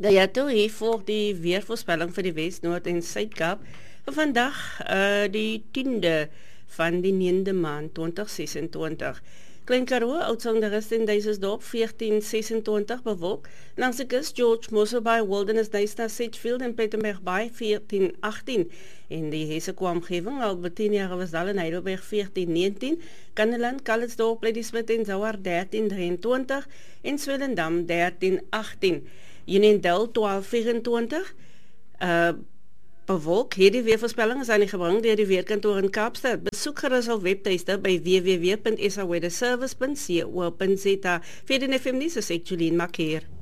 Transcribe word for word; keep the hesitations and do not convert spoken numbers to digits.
Ja, toe hier volg die weervoorspelling vir die Wes, Noord en Suid-Kaap vir vandag uh, die tiende van die negende maand twintig sesentwintig. Klein Karoo, Oudtshoorn en Duisensdorp veertien sesentwintig bewolk. Langs die kus George Mossel Bay, Wilderness Duisna, Sedgefield en Pietermaritzburg Bay veertien agttien. En die Hessequa omgewing, Albertina, Rivesdal en Heidelberg veertien negentien. Kanneland, Calitzdorp, Ladysmith en Zouar dertien drieëntwintig en Swellendam dertien agttien. Unionville twaalf vyerentwintig. Uh, bewolk. Hierdie weervoorspelling is aan die gebring deur die Weerkantoor in Kaapstad. Besoek gerus al webtuiste by w w w punt s a weatherservice punt co punt za. Vir die F M nuus is ek Jolien Makeer.